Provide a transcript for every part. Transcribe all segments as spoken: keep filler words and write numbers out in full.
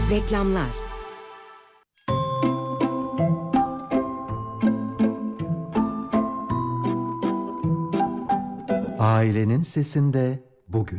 Reklamlar. Ailenin Sesinde bugün.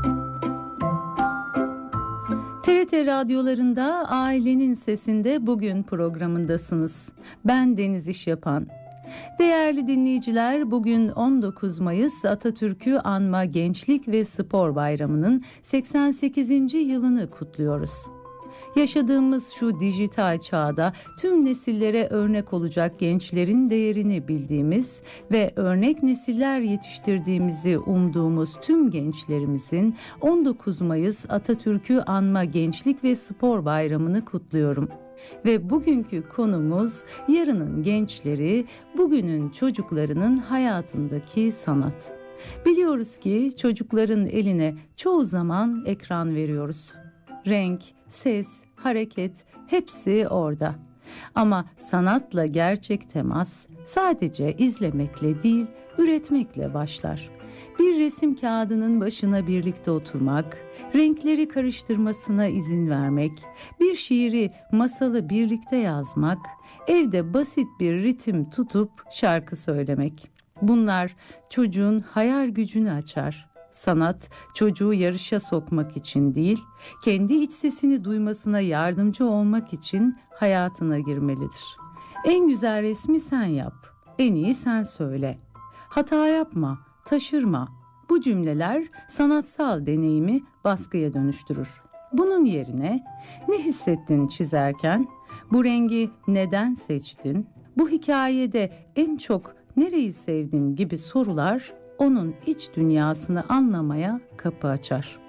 T R T radyolarında Ailenin Sesinde bugün programındasınız. Ben Deniz İşyapan. Değerli dinleyiciler, bugün on dokuz Mayıs Atatürk'ü Anma Gençlik ve Spor Bayramı'nın seksen sekizinci yılını kutluyoruz. Yaşadığımız şu dijital çağda tüm nesillere örnek olacak gençlerin değerini bildiğimiz ve örnek nesiller yetiştirdiğimizi umduğumuz tüm gençlerimizin on dokuz Mayıs Atatürk'ü Anma Gençlik ve Spor Bayramı'nı kutluyorum. Ve bugünkü konumuz yarının gençleri, bugünün çocuklarının hayatındaki sanat. Biliyoruz ki çocukların eline çoğu zaman ekran veriyoruz. Renk, ses, hareket hepsi orada. Ama sanatla gerçek temas sadece izlemekle değil, üretmekle başlar. Bir resim kağıdının başına birlikte oturmak, renkleri karıştırmasına izin vermek, bir şiiri, masalı birlikte yazmak, evde basit bir ritim tutup şarkı söylemek. Bunlar çocuğun hayal gücünü açar. Sanat, çocuğu yarışa sokmak için değil, kendi iç sesini duymasına yardımcı olmak için hayatına girmelidir. En güzel resmi sen yap, en iyi sen söyle. Hata yapma, taşırma. Bu cümleler sanatsal deneyimi baskıya dönüştürür. Bunun yerine ne hissettin çizerken, bu rengi neden seçtin, bu hikayede en çok nereyi sevdin gibi sorular onun iç dünyasını anlamaya kapı açar.